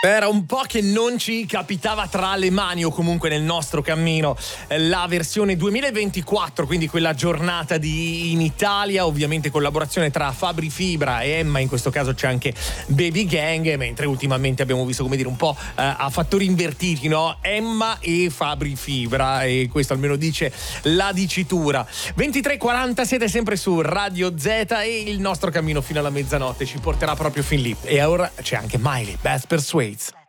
Era un po' che non ci capitava tra le mani, o comunque nel nostro cammino, la versione 2024, quindi quella giornata in Italia, ovviamente collaborazione tra Fabri Fibra e Emma, in questo caso c'è anche Baby Gang, mentre ultimamente abbiamo visto, come dire, un po' a fattori invertiti, no? Emma e Fabri Fibra, e questo almeno dice la dicitura. 23:40, siete sempre su Radio Z e il nostro cammino fino alla mezzanotte ci porterà proprio fin lì. E ora c'è anche Miley, Best Persuades.